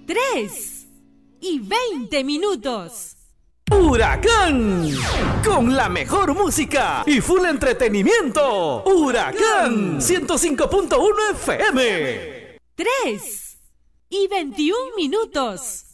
3:20. Huracán, con la mejor música y full entretenimiento. Huracán 105.1 FM. 3:21.